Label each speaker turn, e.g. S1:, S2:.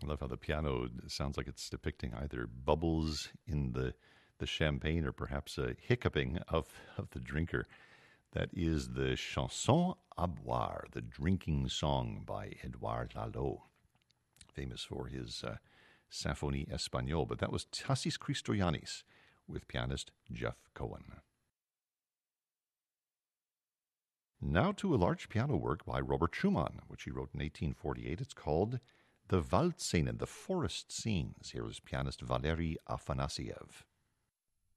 S1: I love how the piano sounds like it's depicting either bubbles in the champagne or perhaps a hiccuping of the drinker. That is the Chanson à boire, the drinking song by Edouard Lalo, famous for his Symphonie Espagnole. But that was Tassis Christoyanis with pianist Jeff Cohen. Now to a large piano work by Robert Schumann, which he wrote in 1848. It's called The Waldszenen, the Forest Scenes. Here is pianist Valery Afanasiev.